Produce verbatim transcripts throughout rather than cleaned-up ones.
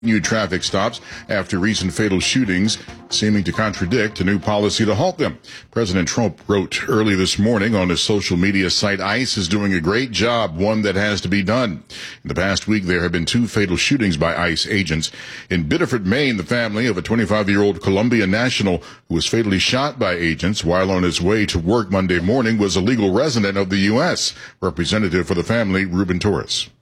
New traffic stops after recent fatal shootings, seeming to contradict a new policy to halt them. President Trump wrote early this morning on his social media site, ICE is doing a great job, one that has to be done. In the past week, there have been two fatal shootings by ICE agents. In Biddeford, Maine, the family of a twenty-five-year-old Columbia national who was fatally shot by agents while on his way to work Monday morning was a legal resident of the U S. Representative for the family, Ruben Torres.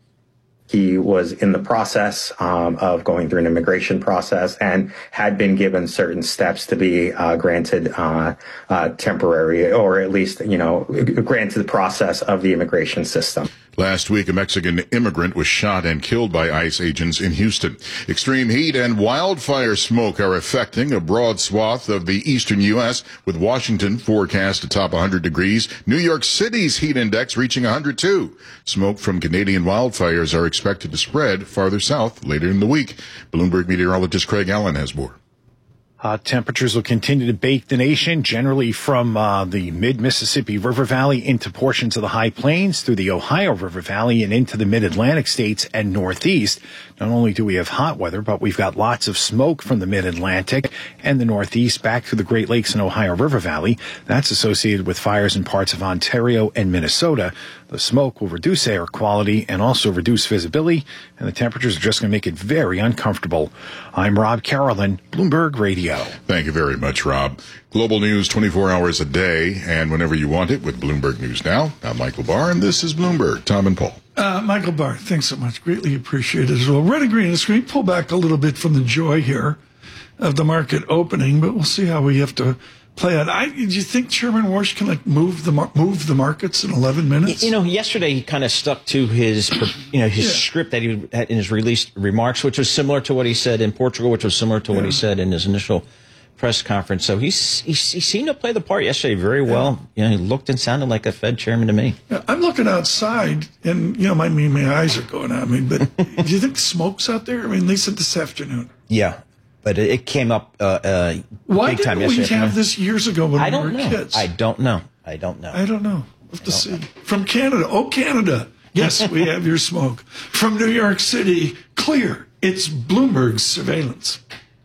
He was in the process um, of going through an immigration process and had been given certain steps to be uh, granted uh, uh, temporary, or at least, you know, granted the process of the immigration system. Last week, a Mexican immigrant was shot and killed by ICE agents in Houston. Extreme heat and wildfire smoke are affecting a broad swath of the eastern U S, with Washington forecast to top one hundred degrees. New York City's heat index reaching one hundred two. Smoke from Canadian wildfires are expected to spread farther south later in the week. Bloomberg meteorologist Craig Allen has more. Uh, temperatures will continue to bake the nation, generally from uh, the mid-Mississippi River Valley into portions of the High Plains, through the Ohio River Valley, and into the mid-Atlantic states and Northeast. Not only do we have hot weather, but we've got lots of smoke from the mid-Atlantic and the Northeast back through the Great Lakes and Ohio River Valley. That's associated with fires in parts of Ontario and Minnesota. The smoke will reduce air quality and also reduce visibility, and the temperatures are just going to make it very uncomfortable. I'm Rob Carolyn, Bloomberg Radio. Thank you very much, Rob. Global news twenty-four hours a day and whenever you want it with Bloomberg News Now. I'm Michael Barr, and this is Bloomberg. Tom and Paul. Uh, Michael Barr, thanks so much. Greatly appreciated as well. Red and green on the screen. Pull back a little bit from the joy here of the market opening, but we'll see how we have to play out. I, do you think Chairman Warsh can like move the move the markets in eleven minutes? You know, yesterday he kind of stuck to his, you know, his yeah. script that he had in his released remarks, which was similar to what he said in Portugal, which was similar to yeah. what he said in his initial press conference. So he's, he, he seemed to play the part yesterday very well. Yeah. You know, he looked and sounded like a Fed chairman to me. Yeah, I'm looking outside, and you know, my my eyes are going at me. But do you think smoke's out there? I mean, they said this afternoon. Yeah. But it came up uh, uh, Why big time yesterday. Why didn't we have afternoon. this years ago when I we were know. kids? I don't know. I don't know. I don't know. We'll have to see. Know. From Canada. Oh, Canada. Yes, we have your smoke. From New York City, clear. It's Bloomberg's surveillance.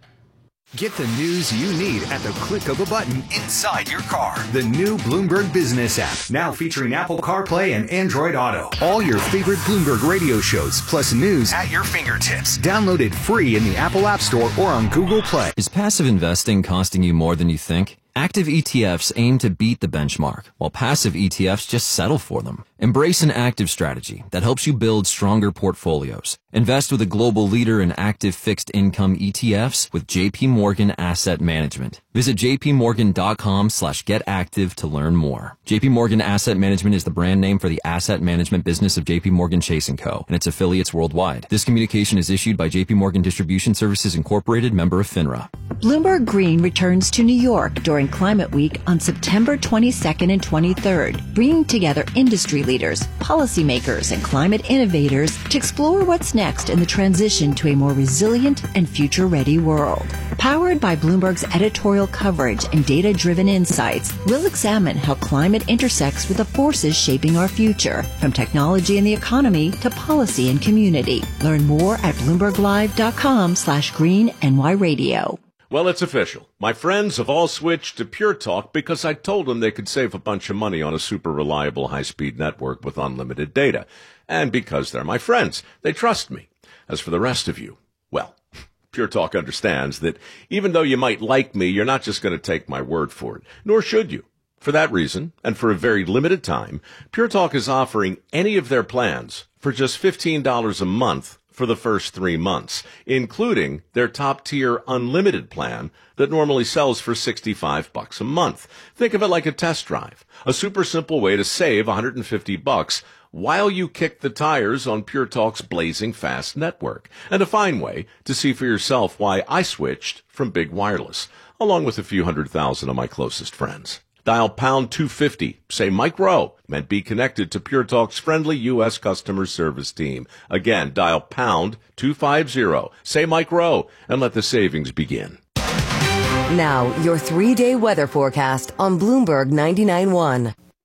Get the news you need at the click of a button inside your car. The new Bloomberg Business app, now featuring Apple CarPlay and Android Auto. All your favorite Bloomberg radio shows, plus news at your fingertips. Download it free in the Apple App Store or on Google Play. Is passive investing costing you more than you think? Active E T Fs aim to beat the benchmark, while passive E T Fs just settle for them. Embrace an active strategy that helps you build stronger portfolios. Invest with a global leader in active fixed income E T Fs with J P Morgan Asset Management. Visit jpmorgan.com slash get active to learn more. J P Morgan Asset Management is the brand name for the asset management business of J P Morgan Chase and Co. and its affiliates worldwide. This communication is issued by J P Morgan Distribution Services Incorporated, member of FINRA. Bloomberg Green returns to New York during Climate Week on September twenty-second and twenty-third, bringing together industry leaders, policymakers, and climate innovators to explore what's next in the transition to a more resilient and future-ready world. Powered by Bloomberg's editorial coverage and data-driven insights, we'll examine how climate intersects with the forces shaping our future, from technology and the economy to policy and community. Learn more at bloomberglive.com slash green NY radio. Well, it's official. My friends have all switched to Pure Talk because I told them they could save a bunch of money on a super reliable high-speed network with unlimited data. And because they're my friends, they trust me. As for the rest of you, well, Pure Talk understands that even though you might like me, you're not just going to take my word for it, nor should you. For that reason, and for a very limited time, Pure Talk is offering any of their plans for just fifteen dollars a month for the first three months, including their top-tier unlimited plan that normally sells for sixty-five bucks a month. Think of it like a test drive, a super simple way to save one hundred fifty bucks while you kick the tires on Pure Talk's blazing fast network, and a fine way to see for yourself why I switched from big wireless, along with a few hundred thousand of my closest friends. Dial pound two fifty, say Mike Rowe, and be connected to Pure Talk's friendly U S customer service team. Again, dial pound two fifty, say Mike Rowe, and let the savings begin. Now, your three-day weather forecast on Bloomberg ninety-nine point one.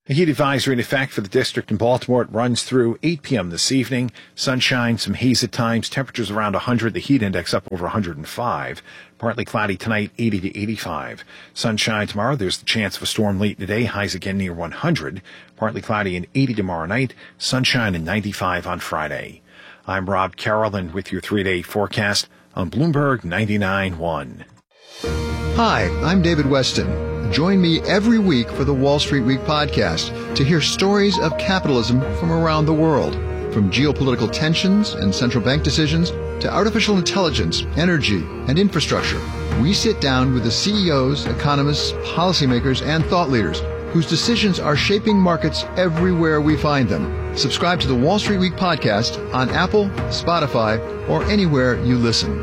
A heat advisory in effect for the district in Baltimore. It runs through eight p.m. this evening. Sunshine, some haze at times. Temperatures around one hundred. The heat index up over one hundred five. Partly cloudy tonight, eighty to eighty-five. Sunshine tomorrow. There's the chance of a storm late today. Highs again near one hundred. Partly cloudy and eighty tomorrow night. Sunshine and ninety-five on Friday. I'm Rob Carroll with your three-day forecast on Bloomberg ninety-nine point one. Hi, I'm David Weston. Join me every week for the Wall Street Week podcast to hear stories of capitalism from around the world. From geopolitical tensions and central bank decisions to artificial intelligence, energy, and infrastructure, we sit down with the C E Os, economists, policymakers, and thought leaders whose decisions are shaping markets everywhere we find them. Subscribe to the Wall Street Week podcast on Apple, Spotify, or anywhere you listen.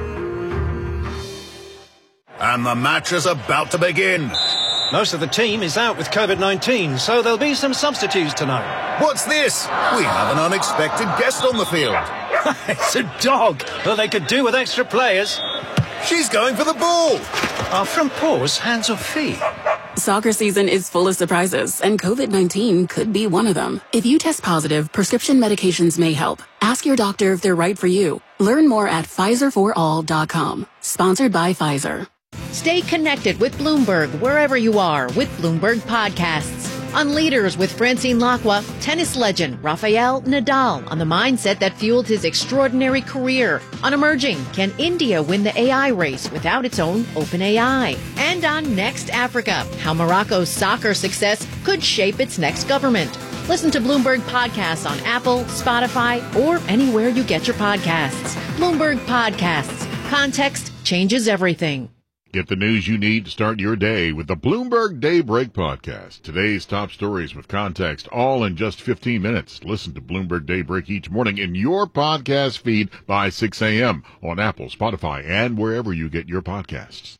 And the match is about to begin. Most of the team is out with COVID nineteen, so there'll be some substitutes tonight. What's this? We have an unexpected guest on the field. It's a dog. Well, they could do with extra players. She's going for the ball. Are front paws hands or feet? Soccer season is full of surprises, and COVID nineteen could be one of them. If you test positive, prescription medications may help. Ask your doctor if they're right for you. Learn more at Pfizer for all dot com. Sponsored by Pfizer. Stay connected with Bloomberg wherever you are with Bloomberg Podcasts. On Leaders with Francine Lacqua, tennis legend Rafael Nadal on the mindset that fueled his extraordinary career. On Emerging, can India win the A I race without its own open A I? And on Next Africa, how Morocco's soccer success could shape its next government. Listen to Bloomberg Podcasts on Apple, Spotify, or anywhere you get your podcasts. Bloomberg Podcasts. Context changes everything. Get the news you need to start your day with the Bloomberg Daybreak Podcast. Today's top stories with context, all in just fifteen minutes. Listen to Bloomberg Daybreak each morning in your podcast feed by six a.m. on Apple, Spotify, and wherever you get your podcasts.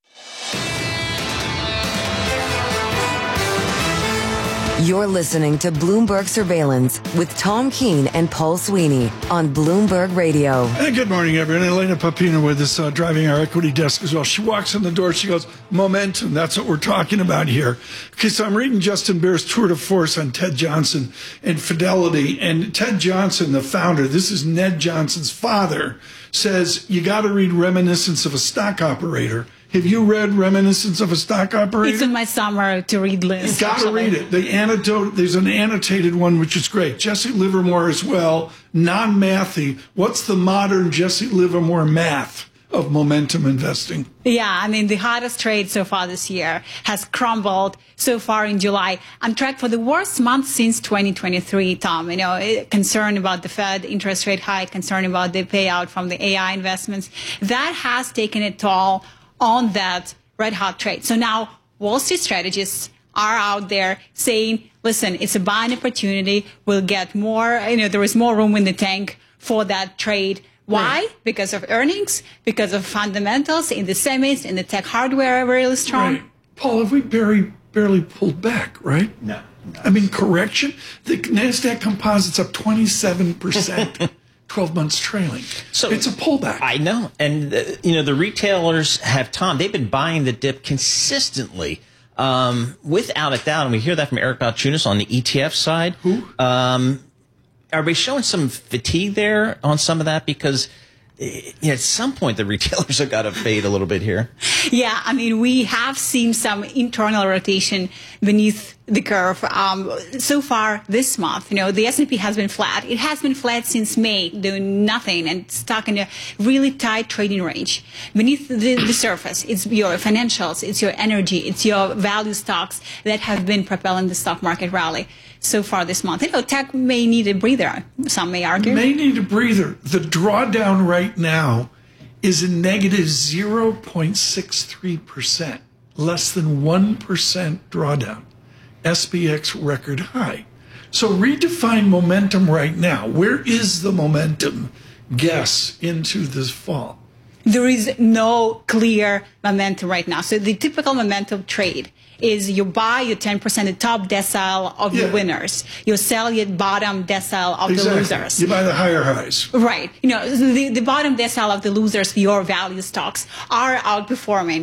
You're listening to Bloomberg Surveillance with Tom Keene and Paul Sweeney on Bloomberg Radio. Hey, good morning, everyone. Elena Papina with us, uh, driving our equity desk as well. She walks in the door. She goes, momentum. That's what we're talking about here. Okay, so I'm reading Justin Bear's tour de force on Ted Johnson and Fidelity. And Ted Johnson, the founder, this is Ned Johnson's father, says you got to read Reminiscence of a Stock Operator. Have you read Reminiscence of a Stock Operator? It's in my summer to read list. You got to read it. The annotate, there's an annotated one, which is great. Jesse Livermore as well, non-mathy. What's the modern Jesse Livermore math of momentum investing? Yeah, I mean, the hottest trade so far this year has crumbled so far in July. I'm tracked for the worst month since twenty twenty-three, Tom. You know, concern about the Fed interest rate hike, concern about the payout from the A I investments. That has taken a toll on that red hot trade. So now Wall Street strategists are out there saying, listen, it's a buying opportunity. We'll get more, you know, there is more room in the tank for that trade. Why? Right. Because of earnings, because of fundamentals in the semis, in the tech hardware are really strong. Right. Paul, have we barely, barely pulled back, right? No. no. I mean, correction, the NASDAQ composite's up twenty-seven percent. twelve months trailing. So it's a pullback. I know. And, uh, you know, the retailers have, Tom, they've been buying the dip consistently, um, without a doubt. And we hear that from Eric Balchunas on the E T F side. Who? Um, are we showing some fatigue there on some of that? Because you know, at some point, the retailers have got to fade a little bit here. Yeah, I mean, we have seen some internal rotation beneath the curve. Um, so far this month, you know, the S and P has been flat. It has been flat since May, doing nothing and stuck in a really tight trading range. Beneath the, the surface, it's your financials, it's your energy, it's your value stocks that have been propelling the stock market rally so far this month. You know, tech may need a breather, some may argue. May need a breather. The drawdown right now is a negative zero point six three percent, less than one percent drawdown. S P X record high. So redefine momentum right now. Where is the momentum guess into this fall? There is no clear momentum right now. So the typical momentum trade is you buy your ten percent, the top decile of yeah. the winners. You sell your bottom decile of exactly. the losers. You buy the higher highs. Right. You know, the, the bottom decile of the losers, your value stocks, are outperforming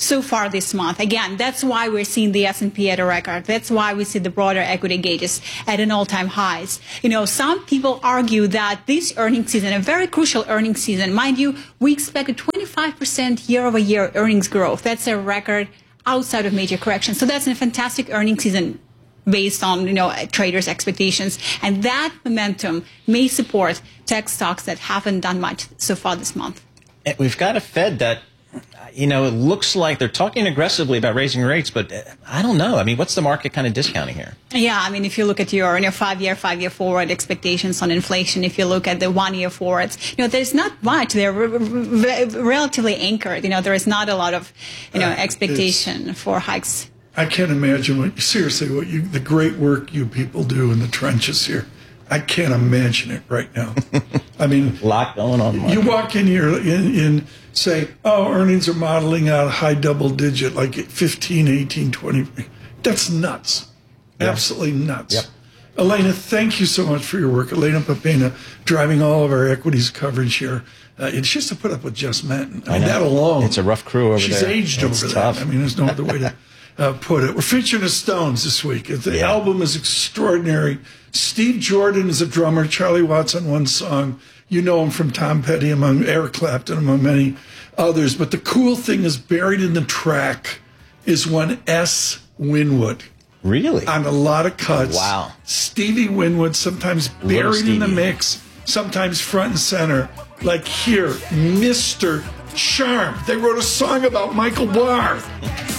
so far this month. Again, that's why we're seeing the S and P at a record. That's why we see the broader equity gauges at an all-time highs. You know, some people argue that this earnings season, a very crucial earnings season, mind you, we expect a twenty-five percent year-over-year earnings growth. That's a record outside of major corrections. So that's a fantastic earnings season based on, you know, traders' expectations. And that momentum may support tech stocks that haven't done much so far this month. We've got a Fed that, you know, it looks like they're talking aggressively about raising rates, but I don't know. I mean, what's the market kind of discounting here? Yeah, I mean, if you look at your, your five-year, five-year forward expectations on inflation, if you look at the one-year forwards, you know, there's not much. They're re- re- relatively anchored. You know, there is not a lot of, you know, expectation uh, for hikes. I can't imagine what, seriously, what you, the great work you people do in the trenches here. I can't imagine it right now. I mean, a lot going on. Mark. You walk in here and, and say, oh, earnings are modeling out high double digit, like fifteen, eighteen, twenty. That's nuts. Yeah. Absolutely nuts. Yep. Elena, thank you so much for your work. Elena Popena, driving all of our equities coverage here. Uh, it's just to put up with Jess Manton. I mean, that alone. It's a rough crew over she's there. She's aged it's over tough. that. I mean, there's no other way to uh, put it. We're featuring the Stones this week. The yeah. album is extraordinary. Steve Jordan is a drummer. Charlie Watts on one song. You know him from Tom Petty, among Eric Clapton, among many others. But the cool thing is, buried in the track is one S. Winwood. Really? On a lot of cuts. Wow. Stevie Winwood, sometimes buried in the mix, sometimes front and center. Like here, Mister Charm. They wrote a song about Michael Barr.